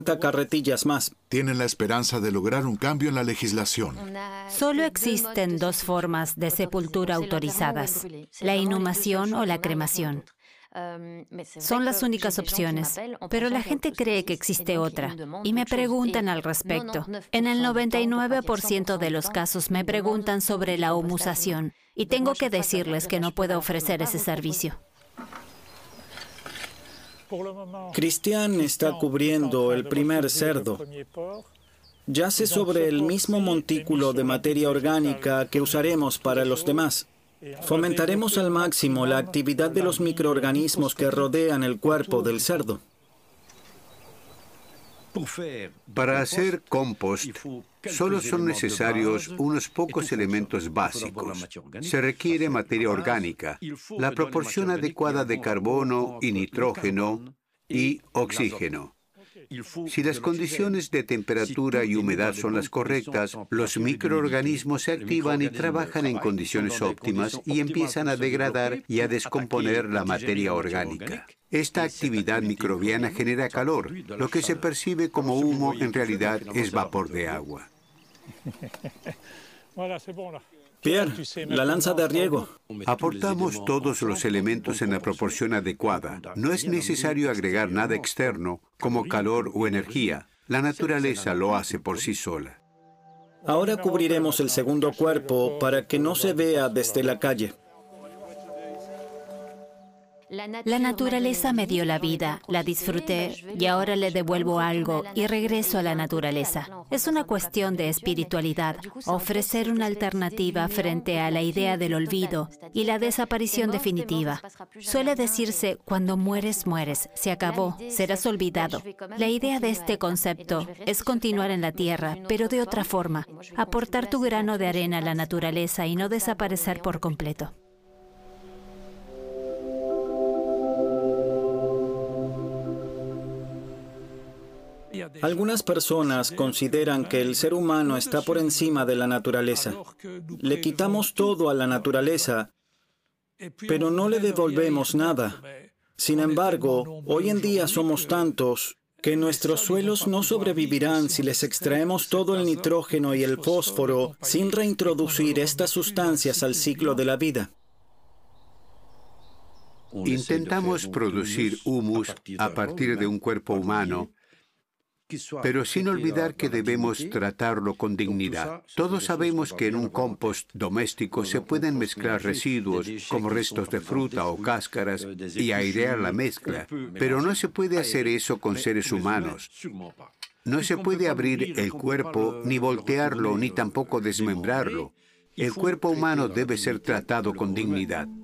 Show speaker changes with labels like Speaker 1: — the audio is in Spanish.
Speaker 1: carretillas más.
Speaker 2: Tienen la esperanza de lograr un cambio en la legislación.
Speaker 3: Solo existen dos formas de sepultura autorizadas: la inhumación o la cremación. Son las únicas opciones, pero la gente cree que existe otra y me preguntan al respecto. En el 99% de los casos me preguntan sobre la humusación y tengo que decirles que no puedo ofrecer ese servicio.
Speaker 1: Cristian está cubriendo el primer cerdo. Yace sobre el mismo montículo de materia orgánica que usaremos para los demás. Fomentaremos al máximo la actividad de los microorganismos que rodean el cuerpo del cerdo.
Speaker 4: Para hacer compost, solo son necesarios unos pocos elementos básicos. Se requiere materia orgánica, la proporción adecuada de carbono y nitrógeno y oxígeno. Si las condiciones de temperatura y humedad son las correctas, los microorganismos se activan y trabajan en condiciones óptimas y empiezan a degradar y a descomponer la materia orgánica. Esta actividad microbiana genera calor. Lo que se percibe como humo en realidad es vapor de agua.
Speaker 1: Pierre, la lanza de riego.
Speaker 4: Aportamos todos los elementos en la proporción adecuada. No es necesario agregar nada externo, como calor o energía. La naturaleza lo hace por sí sola.
Speaker 1: Ahora cubriremos el segundo cuerpo para que no se vea desde la calle.
Speaker 3: La naturaleza me dio la vida, la disfruté y ahora le devuelvo algo y regreso a la naturaleza. Es una cuestión de espiritualidad, ofrecer una alternativa frente a la idea del olvido y la desaparición definitiva. Suele decirse, cuando mueres, mueres, se acabó, serás olvidado. La idea de este concepto es continuar en la tierra, pero de otra forma, aportar tu grano de arena a la naturaleza y no desaparecer por completo.
Speaker 1: Algunas personas consideran que el ser humano está por encima de la naturaleza. Le quitamos todo a la naturaleza, pero no le devolvemos nada. Sin embargo, hoy en día somos tantos que nuestros suelos no sobrevivirán si les extraemos todo el nitrógeno y el fósforo sin reintroducir estas sustancias al ciclo de la vida.
Speaker 4: Intentamos producir humus a partir de un cuerpo humano, pero sin olvidar que debemos tratarlo con dignidad. Todos sabemos que en un compost doméstico se pueden mezclar residuos, como restos de fruta o cáscaras, y airear la mezcla, pero no se puede hacer eso con seres humanos. No se puede abrir el cuerpo, ni voltearlo, ni tampoco desmembrarlo. El cuerpo humano debe ser tratado con dignidad.